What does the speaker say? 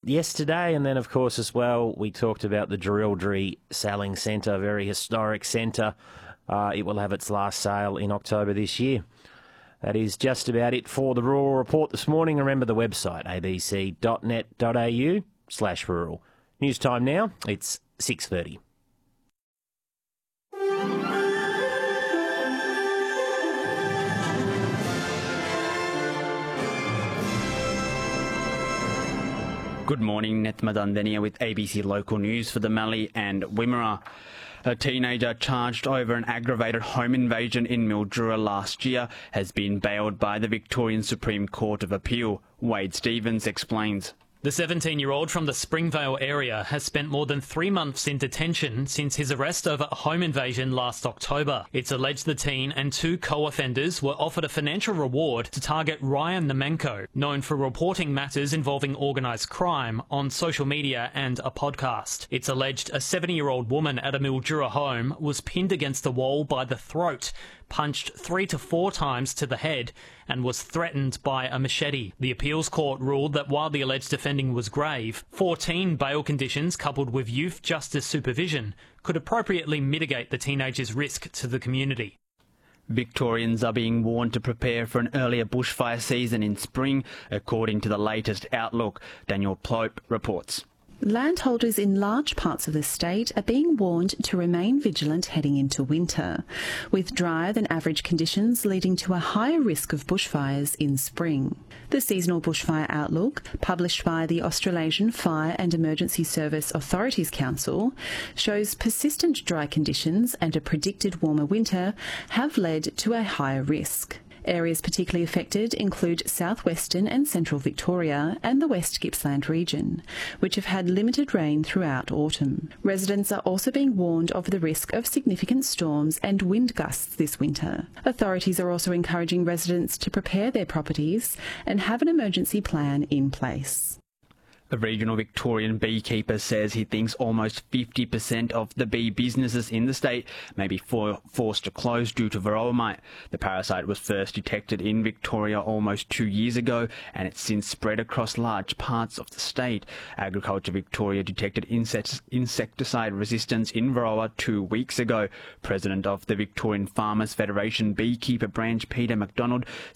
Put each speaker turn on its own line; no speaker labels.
yesterday, and then of course as well we talked about the Jerilderie Sailing Centre, a very historic centre. It will have its last sail in October this year. That is just about it for the Rural Report this morning. Remember the website abc.net.au/rural. News time now, it's 6:30.
Good morning, Netma Dundenia with ABC Local News for the Mallee and Wimmera. A teenager charged over an aggravated home invasion in Mildura last year has been bailed by the Victorian Supreme Court of Appeal. Wade Stevens explains.
The 17-year-old from the Springvale area has spent more than 3 months in detention since his arrest over a home invasion last October. It's alleged the teen and 2 co-offenders were offered a financial reward to target Ryan Nemenko, known for reporting matters involving organised crime on social media and a podcast. It's alleged a 70-year-old woman at a Mildura home was pinned against the wall by the throat, punched 3 to 4 times to the head, and was threatened by a machete. The appeals court ruled that while the alleged offending was grave, 14 bail conditions coupled with youth justice supervision could appropriately mitigate the teenager's risk to the community.
Victorians are being warned to prepare for an earlier bushfire season in spring, according to the latest outlook. Daniel Plope reports.
Landholders in large parts of the state are being warned to remain vigilant heading into winter, with drier than average conditions leading to a higher risk of bushfires in spring. The seasonal bushfire outlook, published by the Australasian Fire and Emergency Service Authorities Council, shows persistent dry conditions and a predicted warmer winter have led to a higher risk. Areas particularly affected include southwestern and central Victoria and the West Gippsland region, which have had limited rain throughout autumn. Residents are also being warned of the risk of significant storms and wind gusts this winter. Authorities are also encouraging residents to prepare their properties and have an emergency plan in place.
A regional Victorian beekeeper says he thinks almost 50% of the bee businesses in the state may be forced to close due to varroa mite. The parasite was first detected in Victoria almost 2 years ago, and it's since spread across large parts of the state. Agriculture Victoria detected insecticide resistance in varroa 2 weeks ago. President of the Victorian Farmers Federation Beekeeper Branch, Peter McDonald,